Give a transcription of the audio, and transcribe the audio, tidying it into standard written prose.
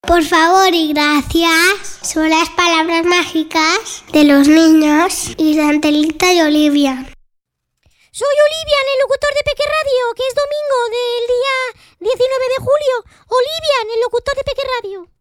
Por favor y gracias. Son las palabras mágicas de los niños y de Angelita y Olivia. Soy Olivia, el locutor de Peque Radio, que es domingo del día 19 de julio. Olivia, el locutor de Peque Radio.